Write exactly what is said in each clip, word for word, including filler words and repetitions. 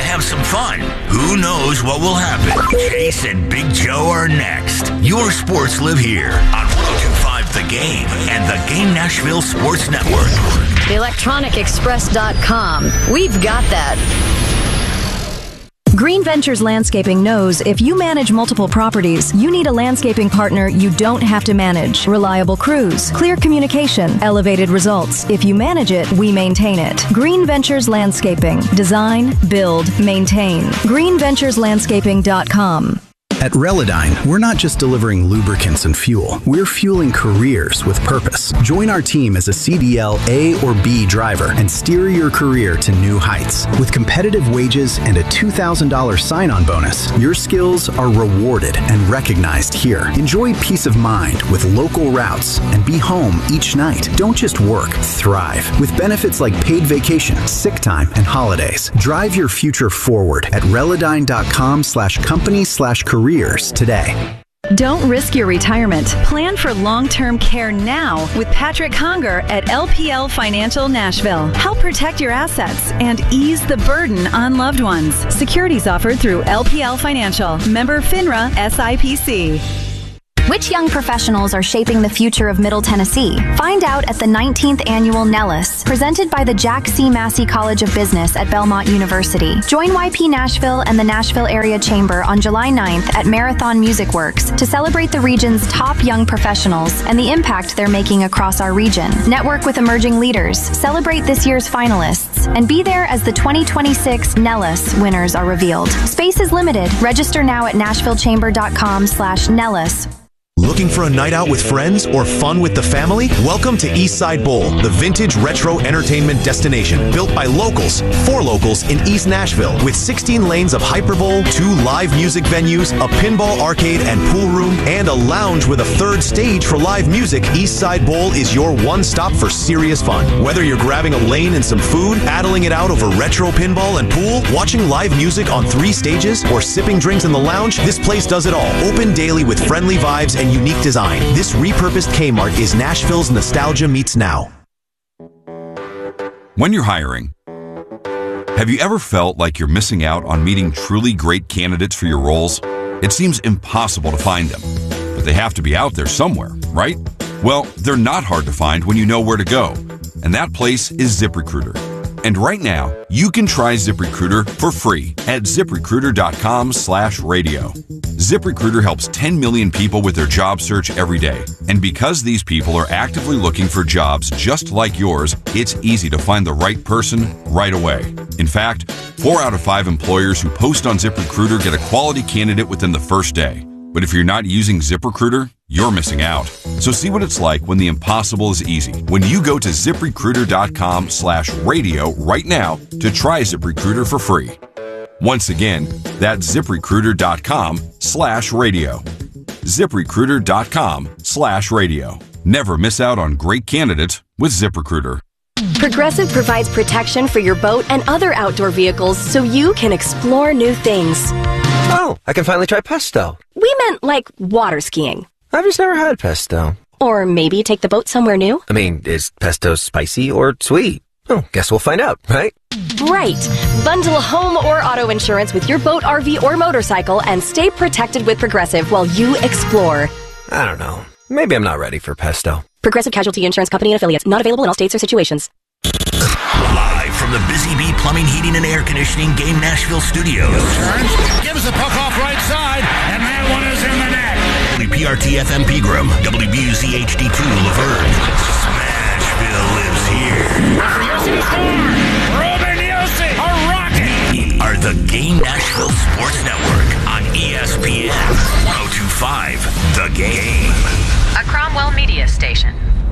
have some fun. Who knows what will happen? Chase and Big Joe are next. Your sports live here on one oh two point five The Game and the Game Nashville Sports Network. the electronic express dot com. We've got that. Green Ventures Landscaping knows if you manage multiple properties, you need a landscaping partner you don't have to manage. Reliable crews, clear communication, elevated results. If you manage it, we maintain it. Green Ventures Landscaping. Design, build, maintain. green ventures landscaping dot com. At Relodyne, we're not just delivering lubricants and fuel. We're fueling careers with purpose. Join our team as a C D L A or B driver and steer your career to new heights. With competitive wages and a two thousand dollars sign-on bonus, your skills are rewarded and recognized here. Enjoy peace of mind with local routes and be home each night. Don't just work, thrive. With benefits like paid vacation, sick time, and holidays. Drive your future forward at relodyne.com slash company slash career today. Don't risk your retirement. Plan for long-term care now with Patrick Conger at L P L Financial Nashville. Help protect your assets and ease the burden on loved ones. Securities offered through L P L Financial. Member FINRA S I P C. Which young professionals are shaping the future of Middle Tennessee? Find out at the nineteenth Annual Nellis, presented by the Jack C. Massey College of Business at Belmont University. Join Y P Nashville and the Nashville Area Chamber on July ninth at Marathon Music Works to celebrate the region's top young professionals and the impact they're making across our region. Network with emerging leaders, celebrate this year's finalists, and be there as the twenty twenty-six Nellis winners are revealed. Space is limited. Register now at nashvillechamber.com slash Nellis. Looking for a night out with friends or fun with the family? Welcome to Eastside Bowl, the vintage retro entertainment destination built by locals for locals in East Nashville. With sixteen lanes of Hyperbowl, two live music venues, a pinball arcade and pool room, and a lounge with a third stage for live music, Eastside Bowl is your one stop for serious fun. Whether you're grabbing a lane and some food, paddling it out over retro pinball and pool, watching live music on three stages, or sipping drinks in the lounge, this place does it all. Open daily with friendly vibes and unique design. This repurposed Kmart is Nashville's nostalgia meets now. When you're hiring, have you ever felt like you're missing out on meeting truly great candidates for your roles? It seems impossible to find them, but they have to be out there somewhere, right? Well, they're not hard to find when you know where to go, and that place is ZipRecruiter. And right now, you can try ZipRecruiter for free at ZipRecruiter.com slash radio. ZipRecruiter helps ten million people with their job search every day. And because these people are actively looking for jobs just like yours, it's easy to find the right person right away. In fact, four out of five employers who post on ZipRecruiter get a quality candidate within the first day. But if you're not using ZipRecruiter, you're missing out. So see what it's like when the impossible is easy. When you go to ZipRecruiter.com slash radio right now to try ZipRecruiter for free. Once again, that's ZipRecruiter.com slash radio. ZipRecruiter.com slash radio. Never miss out on great candidates with ZipRecruiter. Progressive provides protection for your boat and other outdoor vehicles so you can explore new things. Oh, I can finally try pesto. We meant like water skiing. I've just never had pesto. Or maybe take the boat somewhere new. I mean, is pesto spicy or sweet? Oh, guess we'll find out, right? Right. Bundle home or auto insurance with your boat, R V, or motorcycle and stay protected with Progressive while you explore. I don't know. Maybe I'm not ready for pesto. Progressive Casualty Insurance Company and Affiliates. Not available in all states or situations. Live from the Busy Bee Plumbing, Heating, and Air Conditioning Game Nashville Studios. Turns, gives the puck off right side, and that one is in the net. W P R T F M Pegram, W B U Z H D two Laverne. Smashville lives here. After Yossi to score, Ruben Yossi, a rocket. We are the Game Nashville Sports Network on E S P N one oh two point five The Game. A Cromwell Media Station.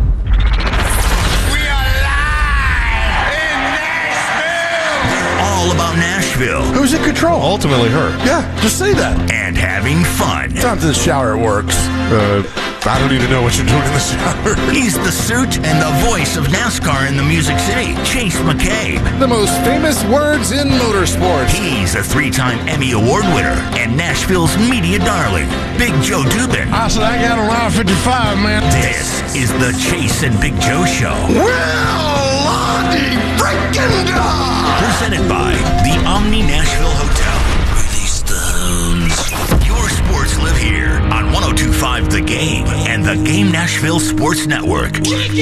We are live in Nashville. All about Nashville. Who's in control? Ultimately her. Yeah, just say that. And having fun. It's not to the shower, it works. Uh, I don't even know what you're doing in the shower. He's the suit and the voice of NASCAR in the Music City, Chase McCabe. The most famous words in motorsports. He's a three-time Emmy Award winner and Nashville's media darling, Big Joe Dubin. I said I got a line fifty-five, man. This is the Chase and Big Joe Show. Well, Lottie freaking dog. Presented by the Omni Nashville Nashville Hotel. Release the hounds. Your sports live here on one oh two point five The Game and the Game Nashville Sports Network.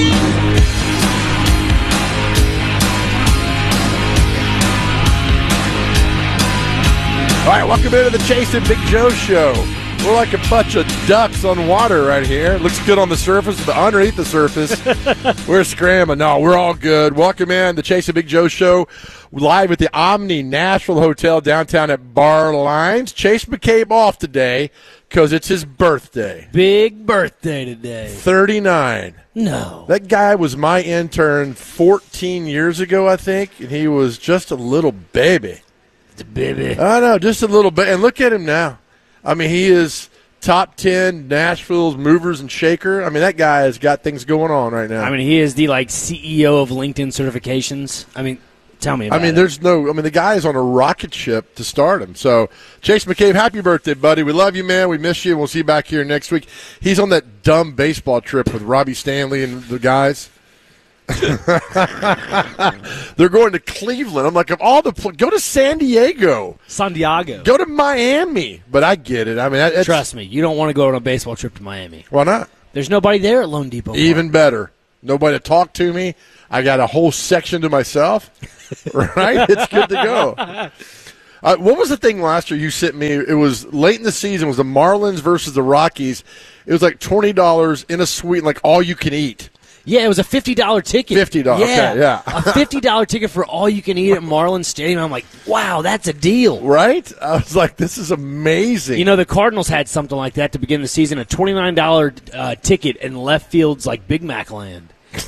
All right, welcome into the Chase and Big Joe Show. We're like a bunch of ducks on water right here. Looks good on the surface, but underneath the surface, we're scrambling. No, we're all good. Welcome in the Chase and Big Joe Show, live at the Omni Nashville Hotel downtown at Bar Lines. Chase McCabe off today because it's his birthday. Big birthday today. thirty-nine. No. That guy was my intern fourteen years ago, I think, and he was just a little baby. The baby. I know, just a little bit. And look at him now. I mean, he is top ten Nashville's movers and shaker. I mean, that guy has got things going on right now. I mean, he is the, like, C E O of LinkedIn certifications. I mean, tell me about it. I mean, it. there's no – I mean, the guy is on a rocket ship to start him. So, Chase McCabe, happy birthday, buddy. We love you, man. We miss you, and we'll see you back here next week. He's on that dumb baseball trip with Robbie Stanley and the guys. They're going to Cleveland. I'm like, of all the pl- go to San Diego, San Diego, go to Miami. But I get it. I mean, that's, trust me, you don't want to go on a baseball trip to Miami. Why not? There's nobody there at Lone Depot. Even Park. Better, nobody to talk to me. I got a whole section to myself. Right? It's good to go. Uh, what was the thing last year you sent me? It was late in the season. It was the Marlins versus the Rockies. It was like twenty dollars in a suite, like all you can eat. Yeah, it was a fifty dollars ticket. fifty dollars, yeah. Okay, yeah. A fifty dollars ticket for all you can eat at Marlins Stadium. I'm like, wow, that's a deal. Right? I was like, this is amazing. You know, the Cardinals had something like that to begin the season, a twenty-nine dollars uh, ticket in left field's like Big Mac land.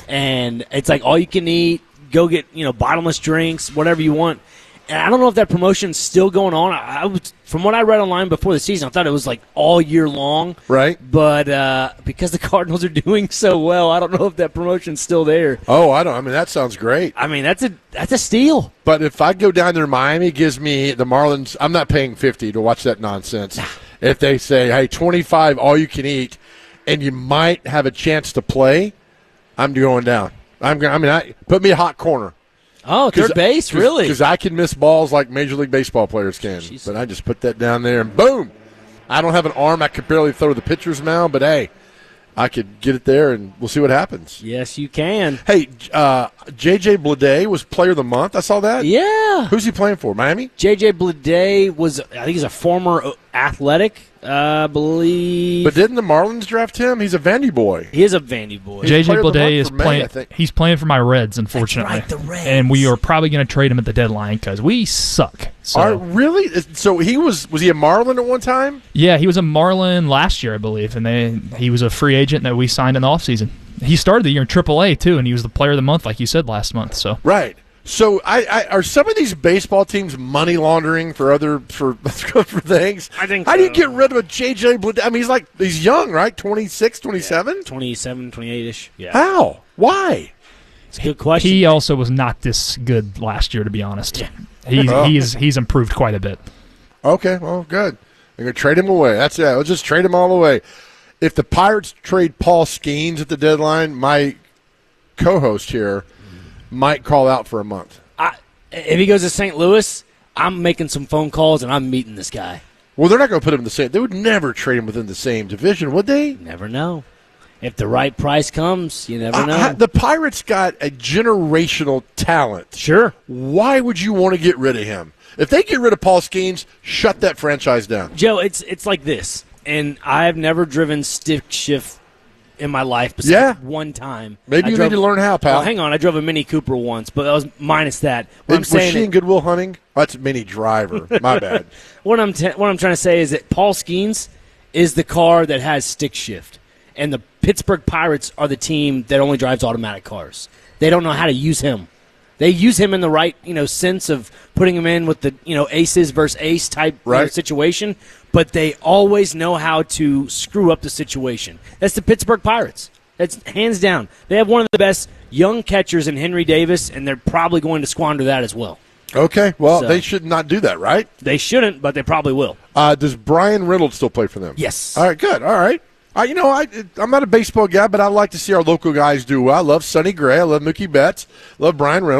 And it's like all you can eat, go get, you know, bottomless drinks, whatever you want. And I don't know if that promotion's still going on. I, I was, from what I read online before the season, I thought it was like all year long. Right. But uh, because the Cardinals are doing so well, I don't know if that promotion's still there. Oh, I don't. I mean, that sounds great. I mean, that's a that's a steal. But if I go down there to Miami, it gives me the Marlins. I'm not paying fifty to watch that nonsense. If they say, hey, twenty-five, all you can eat, and you might have a chance to play, I'm going down. I'm going. I mean, I, put me a hot corner. Oh, third base, cause, really? Because I can miss balls like Major League Baseball players can. Jeez. But I just put that down there, and boom. I don't have an arm. I could barely throw the pitcher's mound, but, hey, I could get it there, and we'll see what happens. Yes, you can. Hey, uh, J J Bleday was Player of the Month. I saw that. Yeah. Who's he playing for, Miami? J J Bleday was, I think he's a former Athletic, uh, I believe. But didn't the Marlins draft him? He's a Vandy boy. He is a Vandy boy. J J Bleday is playing. He's playing for my Reds, unfortunately. That's right, the Reds. And we are probably going to trade him at the deadline because we suck. So. Are, really? So he was was he a Marlin at one time? Yeah, he was a Marlin last year, I believe, and they he was a free agent that we signed in the offseason. He started the year in triple A too, and he was the Player of the Month, like you said last month. So right. So, I, I are some of these baseball teams money laundering for other for for things? I think. How so. do you get rid of a J J Bleday? I mean, he's like he's young, right? twenty-six, twenty-seven? Yeah, twenty-seven, twenty-eight-ish. Yeah. How? Why? It's a good question. He also was not this good last year, to be honest. Yeah. He's oh. he's he's improved quite a bit. Okay, well, good. They're going to trade him away. That's it. Let's just trade him all away. If the Pirates trade Paul Skeens at the deadline, my co-host here might call out for a month. I, if he goes to Saint Louis, I'm making some phone calls and I'm meeting this guy. Well, they're not going to put him in the same. They would never trade him within the same division, would they? Never know. If the right price comes, you never know. Uh, the Pirates got a generational talent. Sure. Why would you want to get rid of him? If they get rid of Paul Skeens, shut that franchise down. Joe, it's it's like this, and I've never driven stick shift in my life besides yeah. one time. Maybe I you drove, need to learn how, pal. Well, hang on. I drove a Mini Cooper once, but that was minus that. What it, I'm saying was she in Goodwill Hunting? Oh, that's Mini Driver. My bad. What I'm te- what I'm trying to say is that Paul Skeens is the car that has stick shift, and the Pittsburgh Pirates are the team that only drives automatic cars. They don't know how to use him. They use him in the right, you know, sense of putting him in with the, you know, aces versus ace type right. you know, situation, but they always know how to screw up the situation. That's the Pittsburgh Pirates. That's hands down. They have one of the best young catchers in Henry Davis, and they're probably going to squander that as well. Okay, well, so, they should not do that, right? They shouldn't, but they probably will. Uh, does Brian Reynolds still play for them? Yes. All right, good. All right. Uh, you know, I, I'm not a baseball guy, but I like to see our local guys do well. I love Sonny Gray. I love Mookie Betts. Love Brian Reynolds.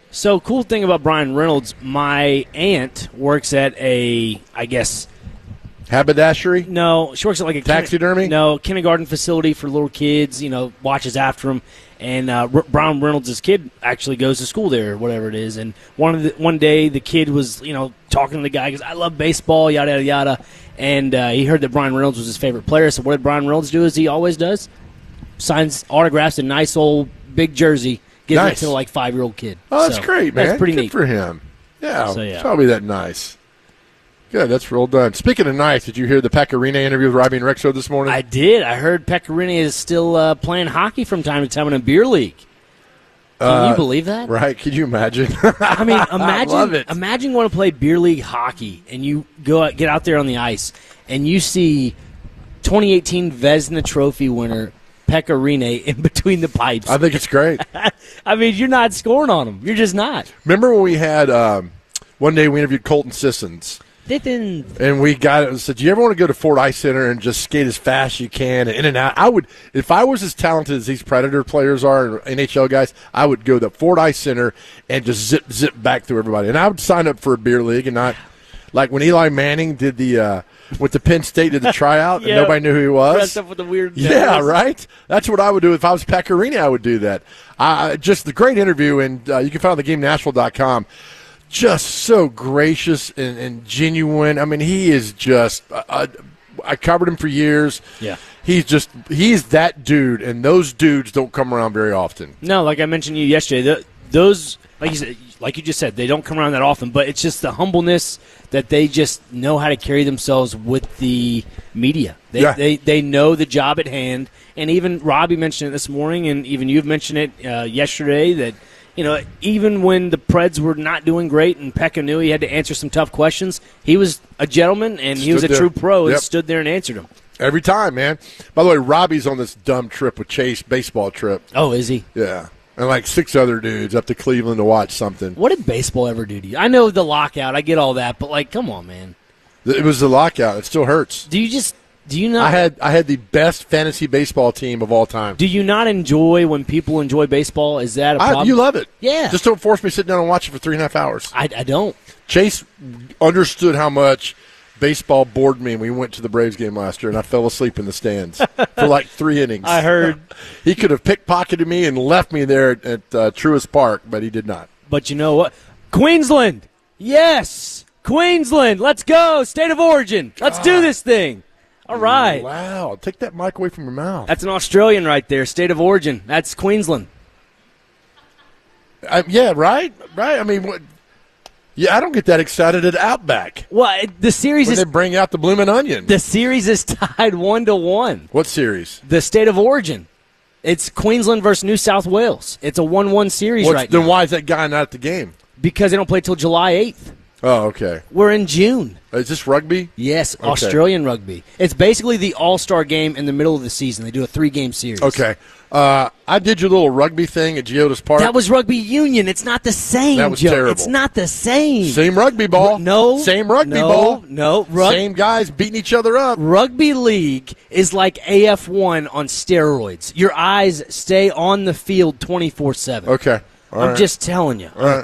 So, cool thing about Brian Reynolds, my aunt works at a, I guess... Haberdashery? No, she works at like a... Taxidermy? Kin- no, kindergarten facility for little kids, you know, watches after them. And uh, R- Brian Reynolds' kid actually goes to school there or whatever it is. And one of the, one day the kid was, you know, talking to the guy, goes, I love baseball, yada, yada, yada. And uh, he heard that Brian Reynolds was his favorite player. So what did Brian Reynolds do as he always does? Signs autographs a nice old big jersey. Gives Nice. it to a like five-year-old kid. Oh, that's So, great, man. That's pretty Good neat. for him. Yeah, So, yeah. it's probably that nice. Good, that's real done. Speaking of nice, did you hear the Pecorino interview with Robbie and Rexo this morning? I did. I heard Pecorino is still uh, playing hockey from time to time in a beer league. Can Uh, you believe that? Right? Can you imagine? I mean, imagine love it. imagine going to play beer league hockey and you go out, get out there on the ice and you see twenty eighteen Vezina Trophy winner Pecorino in between the pipes. I think it's great. I mean, you're not scoring on him. You're just not. Remember when we had um, one day we interviewed Colton Sissons, Didn't. and we got it said, "Do you ever want to go to Ford Ice Center and just skate as fast as you can and in and out?" I would, if I was as talented as these Predator players are, and N H L guys, I would go to Ford Ice Center and just zip zip back through everybody. And I would sign up for a beer league and not like when Eli Manning did the uh, with the Penn State did the tryout Yeah. and nobody knew who he was. Dressed up with the weird Yeah, nose. right. That's what I would do if I was Pecorino. I would do that. Uh, just the great interview, and uh, you can find it on the game nashville dot com. Just so gracious and, and genuine. I mean, he is just. Uh, uh, I covered him for years. Yeah. He's just. He's that dude, and those dudes don't come around very often. No, like I mentioned to you yesterday, th- those, like you said, like you just said, they don't come around that often. But it's just the humbleness that they just know how to carry themselves with the media. They Yeah. they, they know the job at hand. And even Robbie mentioned it this morning, and even you've mentioned it uh, yesterday that. You know, even when the Preds were not doing great and Pekka knew he had to answer some tough questions, he was a gentleman and he Stood was a there. true pro and Yep. stood there and answered them. Every time, man. By the way, Robbie's on this dumb trip with Chase, baseball trip. Oh, is he? Yeah. And like six other dudes up to Cleveland to watch something. What did baseball ever do to you? I know the lockout, I get all that, but like, come on, man. It was the lockout. It still hurts. Do you just do you not I had I had the best fantasy baseball team of all time. do you not enjoy when people enjoy baseball? Is that a I, problem? you love it. Yeah. Just don't force me to sit down and watch it for three and a half hours. I, I don't. Chase understood how much baseball bored me. We went to the Braves game last year, and I fell asleep in the stands for like three innings. I heard. He could have pickpocketed me and left me there at, at uh, Truist Park, but he did not. But you know what? Queensland. Yes. Queensland. Let's go. State of origin. Let's do this thing. All right. Wow. Take that mic away from your mouth. That's an Australian right there. State of origin. That's Queensland. I, yeah, right? Right? I mean, what? Yeah, I don't get that excited at Outback. Well, it- the series When is they bring out the bloomin' onion. the series is tied one to one. What series? The state of origin. It's Queensland versus New South Wales. It's a one-one series What's- right then now why is that guy not at the game? because they don't play till July eighth. Oh, okay. We're in June. Is this rugby? Yes, Okay. Australian rugby. It's basically the all-star game in the middle of the season. They do a three-game series. Okay. Uh, I did your little rugby thing at Geodis Park. That was rugby union. It's not the same, That was Joe. terrible. It's not the same. Same rugby ball. No. Same rugby no, ball. No. Rug- Same guys beating each other up. Rugby league is like A F one on steroids. Your eyes stay on the field twenty-four seven. Okay. All I'm right. just telling you. All right.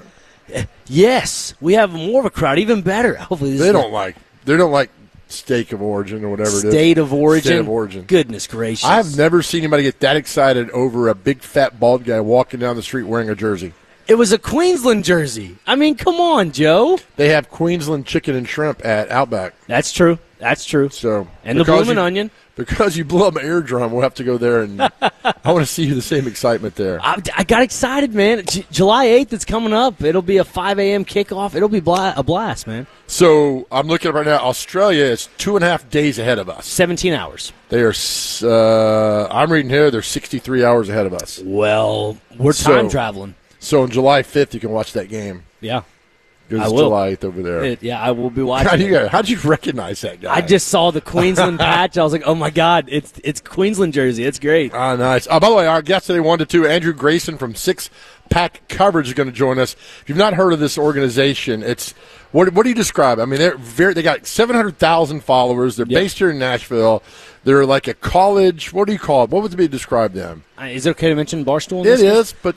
Yes, we have more of a crowd, even better. Hopefully, this They is don't like. They don't like stake of origin or whatever it is. state of origin. State of origin. Goodness gracious! I've never seen anybody get that excited over a big fat bald guy walking down the street wearing a jersey. It was a Queensland jersey. I mean, come on, Joe. They have Queensland chicken and shrimp at Outback. That's true. That's true. So And the because bloomin' you- onion. Because you blew up my eardrum, we'll have to go there, and I want to see you the same excitement there. I, I got excited, man. J- July eighth is coming up. It'll be a five a.m. kickoff. It'll be bla- a blast, man. So I'm looking up right now. Australia is two and a half days ahead of us. seventeen hours. They are. s- Uh, I'm reading here. They're sixty-three hours ahead of us. Well, we're So- time traveling. So on July fifth, you can watch that game. Yeah. Because I it's will. July eighth over there. It- yeah, I will be How watching. do you, it. how did you recognize that guy? I just saw the Queensland patch. I was like, oh, my God, it's it's Queensland jersey. It's great. Ah, nice. Oh, by the way, our guest today, one to two, Andrew Grayson from Six Pack Coverage is going to join us. If you've not heard of this organization, it's what, what do you describe? I mean, they're very, they got seven hundred thousand followers. They're Yep. based here in Nashville. They're like a college. What do you call it? What would be describe them? Uh, Is it okay to mention Barstool? in It this one? is, but I,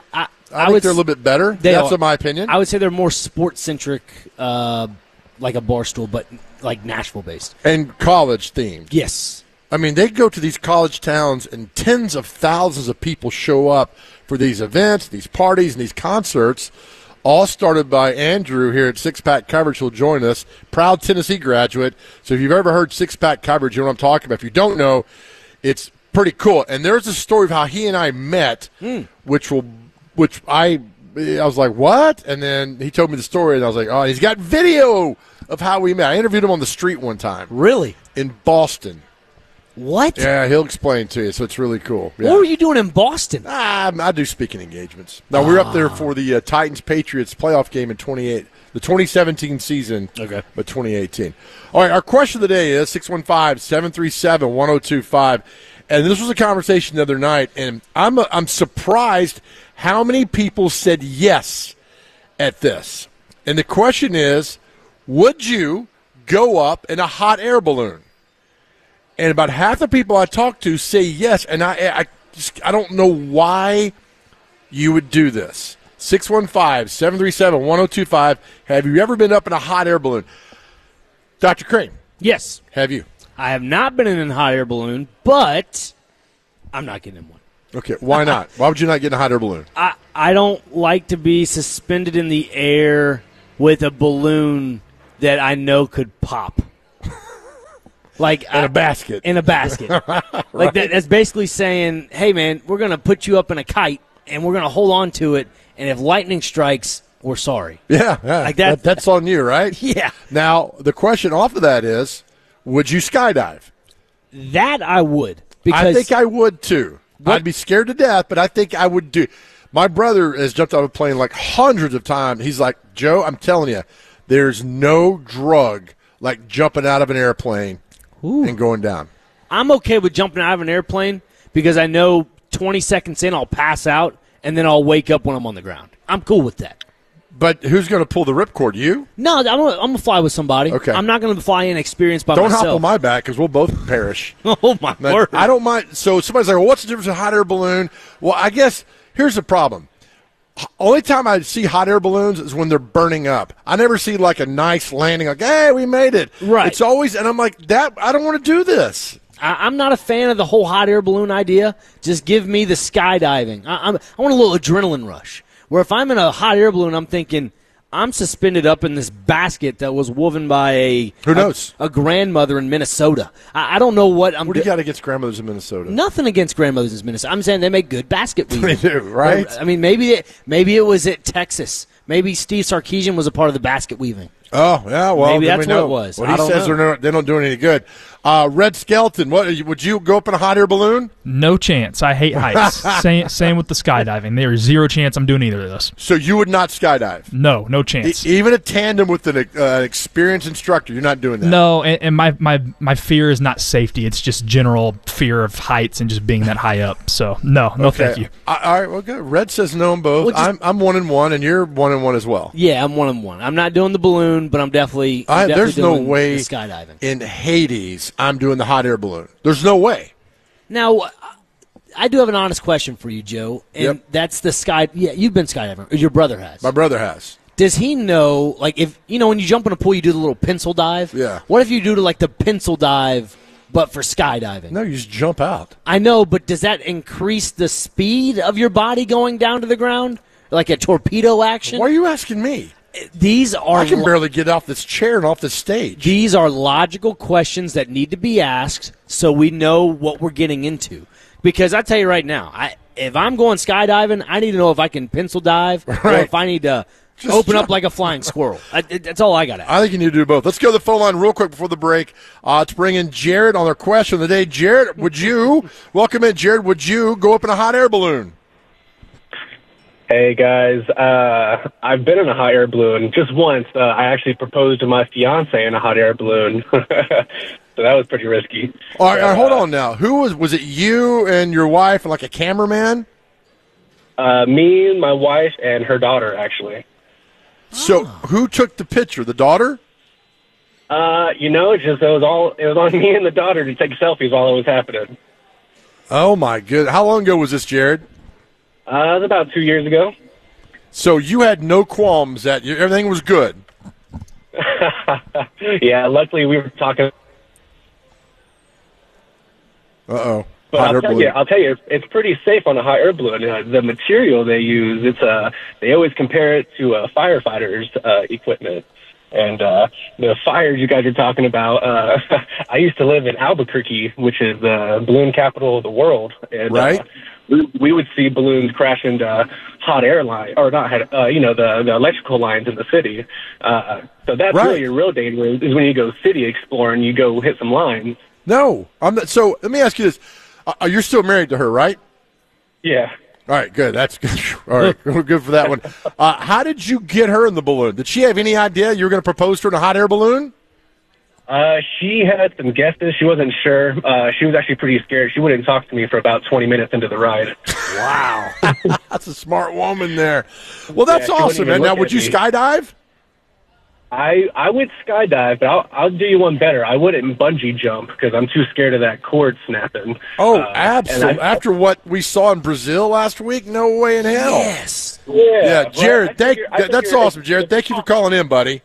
I, I think would they're a s- little bit better. They That's are. in my opinion. I would say they're more sports-centric, uh, like a Barstool, but like Nashville-based. And college themed. Yes. I mean, they go to these college towns, and tens of thousands of people show up for these events, these parties, and these concerts, all started by Andrew here at Six Pack Coverage, who'll join us. Proud Tennessee graduate. So if you've ever heard Six Pack Coverage, you know what I'm talking about. If you don't know, it's pretty cool. And there's a story of how he and I met, Mm. which will, which I, I was like, what? And then he told me the story, and I was like, oh, he's got video of how we met. I interviewed him on the street one time. Really? In Boston. What? Yeah, he'll explain to you, so it's really cool. Yeah. What were you doing in Boston? Ah, I do speaking engagements. Now, we were up there for the uh, Titans-Patriots playoff game in twenty-eight, the twenty seventeen season, okay. but twenty eighteen. All right, our question of the day is six one five, seven three seven, one oh two five. And this was a conversation the other night, and I'm, I'm surprised how many people said yes at this. And the question is, would you go up in a hot air balloon? And about half the people I talk to say yes, and I I, just, I don't know why you would do this. six one five, seven three seven, one oh two five. Have you ever been up in a hot air balloon? Doctor Crane. Yes. Have you? I have not been in a hot air balloon, but I'm not getting in one. Okay, why not? Why would you not get in a hot air balloon? I, I don't like to be suspended in the air with a balloon that I know could pop. Like in a basket. In a basket. Right. Like that, that's basically saying, hey, man, we're going to put you up in a kite, and we're going to hold on to it, and if lightning strikes, we're sorry. Yeah, yeah. Like that, that, that's on you, right? Yeah. Now, the question off of that is, would you skydive? That I would. Because I think I would, too. What? I'd be scared to death, but I think I would do. My brother has jumped out of a plane like hundreds of times. He's like, Joe, I'm telling you, there's no drug like jumping out of an airplane Ooh. and going down. I'm okay with jumping out of an airplane because I know twenty seconds in I'll pass out, and then I'll wake up when I'm on the ground. I'm cool with that. But who's going to pull the ripcord? You? No, I'm going I'm to fly with somebody. Okay. I'm not going to fly inexperienced by don't myself. Don't hop on my back because we'll both perish. Oh, my Man, word. I don't mind. So somebody's like, well, what's the difference in a hot air balloon? Well, I guess here's the problem. Only time I see hot air balloons is when they're burning up. I never see like a nice landing like, hey, we made it. Right. It's always, and I'm like, that. I don't want to do this. I, I'm not a fan of the whole hot air balloon idea. Just give me the skydiving. I, I'm, I want a little adrenaline rush. Where if I'm in a hot air balloon, I'm thinking, I'm suspended up in this basket that was woven by a who knows a, a grandmother in Minnesota. I, I don't know what I'm. What do you got against grandmothers in Minnesota? Nothing against grandmothers in Minnesota. I'm saying they make good basket weaving. They do, right? I mean, maybe it, maybe it was at Texas. Maybe Steve Sarkisian was a part of the basket weaving. Oh yeah, well maybe that's we know. what it was. What I he don't says know. they're not, they don't do any good. Uh, Red Skeleton, what would you go up in a hot air balloon? No chance. I hate heights. same, same with the skydiving. There is zero chance I'm doing either of those. So you would not skydive? No, no chance. E- even a tandem with an uh, experienced instructor, you're not doing that? No, and, and my, my, my fear is not safety. It's just general fear of heights and just being that high up. So no, no okay. thank you. I, all right, well good. Red says no on both. Well, just, I'm I'm one and one, and you're one and one as well. Yeah, I'm one and one. I'm not doing the balloon, but I'm definitely. I'm I, definitely there's no doing way the skydiving in Hades I'm doing the hot air balloon. There's no way. Now, I do have an honest question for you, Joe, and yep. that's the sky. Yeah, you've been skydiving. Or your brother has. My brother has. Does he know, like, if, you know, when you jump in a pool, you do the little pencil dive? Yeah. What if you do to, like, the pencil dive, but for skydiving? No, you just jump out. I know, but does that increase the speed of your body going down to the ground? Like a torpedo action? Why are you asking me? These are. I can barely get off this chair and off the stage. These are logical questions that need to be asked so we know what we're getting into. Because I tell you right now, I if I'm going skydiving, I need to know if I can pencil dive right. or if I need to Just open jump. up like a flying squirrel. I, it, that's all I got to ask. I think you need to do both. Let's go to the phone line real quick before the break uh, to bring in Jared on our question of the day. Jared, would you, welcome in, Jared, would you go up in a hot air balloon? Hey, guys. Uh, I've been in a hot air balloon just once. Uh, I actually proposed to my fiance in a hot air balloon. So that was pretty risky. All right, but, all right, hold uh, on now. Who was, was it you and your wife and like a cameraman? Uh, me, my wife, and her daughter, actually. So who took the picture, the daughter? Uh, you know, it just, it was all, it was on me and the daughter to take selfies while it was happening. Oh, my goodness. How long ago was this, Jared? Uh, it was about two years ago. So you had no qualms that you, everything was good. Yeah, luckily we were talking. Uh-oh. But I'll tell you, I'll tell you, it's, it's pretty safe on a hot air balloon. Uh, the material they use, it's uh, they always compare it to uh, firefighters' uh, equipment. And uh, the fires you guys are talking about, uh, I used to live in Albuquerque, which is the balloon capital of the world. And, right. Uh, we, we would see balloons crash into hot air line, or not, uh, you know, the, the electrical lines in the city. Uh, so that's right. really your real danger is when you go city exploring, you go hit some lines. No, I'm not. So let me ask you this: uh, you're still married to her, right? Yeah. All right, good. That's good. All right, we're good for that one. Uh, how did you get her in the balloon? Did she have any idea you were going to propose to her in a hot air balloon? Uh, she had some guesses. She wasn't sure. Uh, she was actually pretty scared. She wouldn't talk to me for about twenty minutes into the ride. Wow. That's a smart woman there. Well, that's Yeah, awesome, man. Now, would you me. skydive? I I would skydive, but I'll, I'll do you one better. I wouldn't bungee jump because I'm too scared of that cord snapping. Oh, uh, absolutely. I, After what we saw in Brazil last week, no way in hell. Yes. Yeah, Yeah, well, Jared, I thank, figure- I that's figure awesome, it's- Jared. Thank you for calling in, buddy.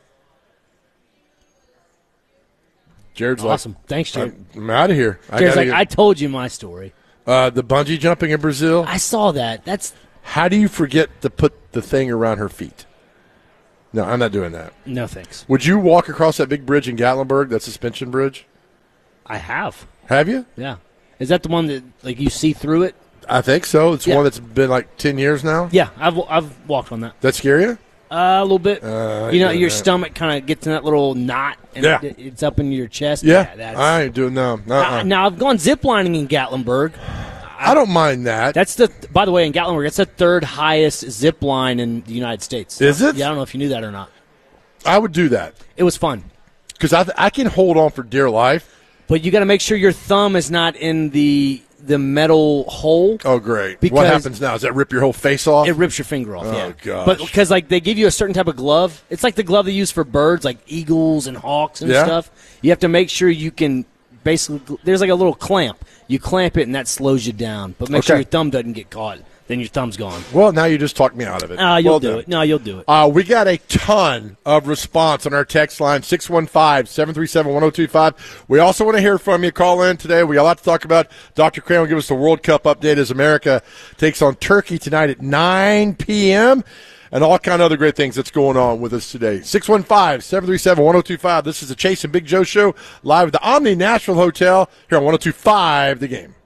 Jared's Awesome. like, Thanks, Jared. I'm, I'm out of here. I Jared's gotta like, get- I told you my story. uh, the bungee jumping in Brazil. I saw that. That's How do you forget to put the thing around her feet? No, I'm not doing that. no thanks. Would you walk across that big bridge in Gatlinburg, that suspension bridge? I have. Have you? Yeah. Is that the one that like you see through it? I think so. It's Yeah. one that's been like ten years now. Yeah, I've I've walked on that. That scare you? Uh, a little bit. Uh, you know, yeah, your that- stomach kind of gets in that little knot, and Yeah. it, it's up in your chest. Yeah. that's. I ain't doing no. Uh-uh. Uh, now I've gone ziplining in Gatlinburg. I don't mind that. That's the. By the way, in Gatlinburg, that's the third highest zip line in the United States. Is it? Yeah, I don't know if you knew that or not. I would do that It was fun, because I, I can hold on for dear life. but you got to make sure your thumb is not in the the metal hole. Oh, great. Because what happens now? Does that rip your whole face off? It rips your finger off. Oh, yeah. gosh. But because like they give you a certain type of glove, it's like the glove they use for birds, like eagles and hawks and Yeah. stuff. You have to make sure you can basically. There's like a little clamp. You clamp it, and that slows you down. But make sure Okay. your thumb doesn't get caught. Then your thumb's gone. Well, now you just talked me out of it. Ah, you'll Well do done. it. No, you'll do it. Uh, we got a ton of response on our text line, six one five, seven three seven, one oh two five. We also want to hear from you. Call in today. We got a lot to talk about. Doctor Cram will give us the World Cup update as America takes on Turkey tonight at nine p.m. and all kind of other great things that's going on with us today. six one five, seven three seven, one oh two five. This is the Chase and Big Joe Show live at the Omni Nashville Hotel here on one oh two five The Game.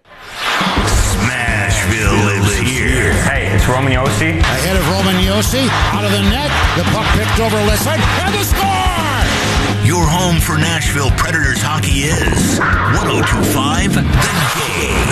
Smashville lives here. Hey, it's Roman Yossi. Ahead of Roman Yossi, out of the net, the puck picked over Lisson, and the score! Your home for Nashville Predators hockey is one oh two five The Game.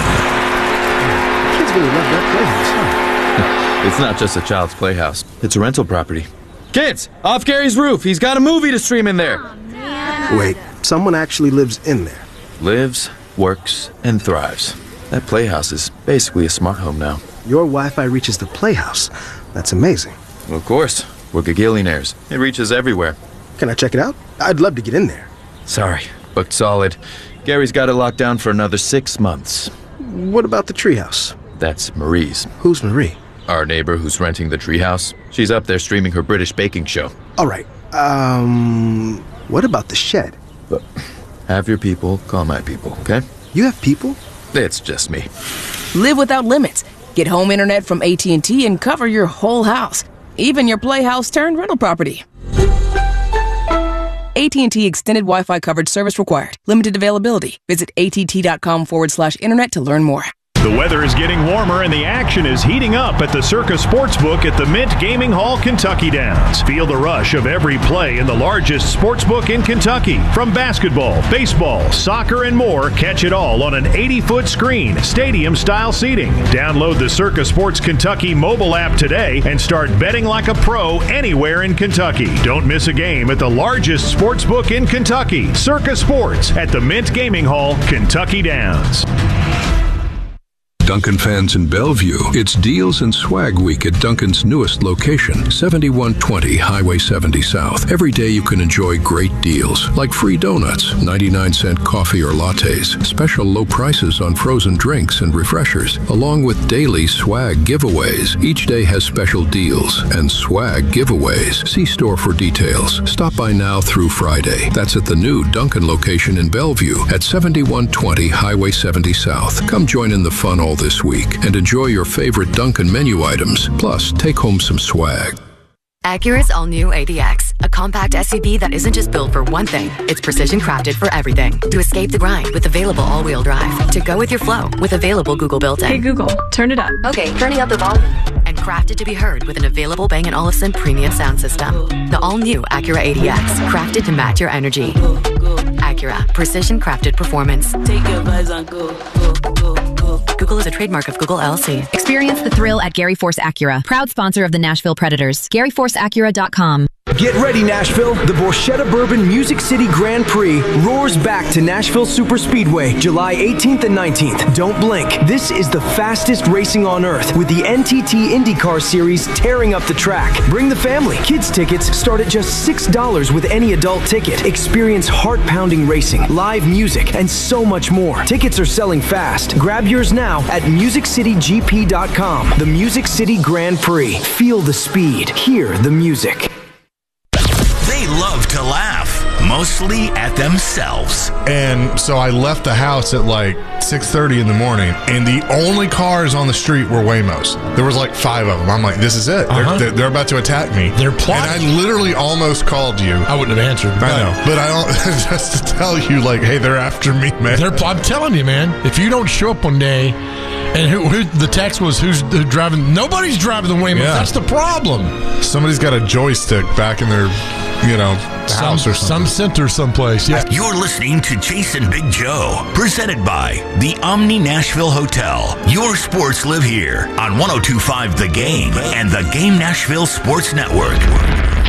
Kids really love that playhouse, huh? It's not just a child's playhouse. It's a rental property. Kids, off Gary's roof. He's got a movie to stream in there. Wait, someone actually lives in there? Lives, works, and thrives. That playhouse is basically a smart home now. Your Wi-Fi reaches the playhouse. That's amazing. Well, of course. We're gagillionaires. It reaches everywhere. Can I check it out? I'd love to get in there. Sorry, booked solid. Gary's got it locked down for another six months. What about the treehouse? That's Marie's. Who's Marie? Our neighbor who's renting the treehouse. She's up there streaming her British baking show. All right. Um, what about the shed? But have your people call my people, okay? You have people? It's just me. Live without limits. Get home internet from A T and T and cover your whole house, even your playhouse turned rental property. A T and T Extended Wi-Fi coverage service required. Limited availability. Visit att.com forward slash internet to learn more. The weather is getting warmer and the action is heating up at the Circa Sportsbook at the Mint Gaming Hall, Kentucky Downs. Feel the rush of every play in the largest sportsbook in Kentucky. From basketball, baseball, soccer, and more, catch it all on an eighty-foot screen, stadium-style seating. Download the Circa Sports Kentucky mobile app today and start betting like a pro anywhere in Kentucky. Don't miss a game at the largest sportsbook in Kentucky, Circa Sports at the Mint Gaming Hall, Kentucky Downs. Dunkin' fans in Bellevue, it's Deals and Swag Week at Dunkin's newest location, seventy-one twenty Highway seventy South. Every day you can enjoy great deals, like free donuts, ninety-nine cent coffee or lattes, special low prices on frozen drinks and refreshers, along with daily swag giveaways. Each day has special deals and swag giveaways. See store for details. Stop by now through Friday. That's at the new Dunkin' location in Bellevue at seventy-one twenty Highway seventy South. Come join in the fun all this week and enjoy your favorite Dunkin' menu items. Plus, take home some swag. Acura's all-new A D X, a compact S U V that isn't just built for one thing, it's precision crafted for everything. To escape the grind with available all-wheel drive. To go with your flow with available Google built-in. Hey Google, turn it up. Okay, turning up the volume. And crafted to be heard with an available Bang and Olufsen premium sound system. The all-new Acura A D X, crafted to match your energy. Acura, precision crafted performance. Take your vibes on go, go, go, go. Google is a trademark of Google L L C. Experience the thrill at Gary Force Acura, proud sponsor of the Nashville Predators. Gary Force Acura dot com. Get ready, Nashville. The Borchetta Bourbon Music City Grand Prix roars back to Nashville Super Speedway July eighteenth and nineteenth. Don't blink. This is the fastest racing on earth with the N T T IndyCar Series tearing up the track. Bring the family. Kids tickets start at just six dollars with any adult ticket. Experience heart-pounding racing, live music, and so much more. Tickets are selling fast. Grab yours now at music city g p dot com. The Music City Grand Prix. Feel the speed. Hear the music. They love to laugh, mostly at themselves. And so I left the house at like six thirty in the morning, and the only cars on the street were Waymos. There was like five of them. I'm like, this is it. Uh-huh. They're, they're about to attack me. They're plotting. And I literally almost called you. I wouldn't have answered. I know. But I don't, just to tell you, like, hey, they're after me, man. They're, I'm telling you, man, if you don't show up one day, and who, who the text was, who's who driving? Nobody's driving the Waymos. Yeah. That's the problem. Somebody's got a joystick back in their, you know, Some, house or something. some center someplace. Yeah. You're listening to Jason Big Joe, presented by the Omni Nashville Hotel. Your sports live here on one oh two point five The Game and the Game Nashville Sports Network.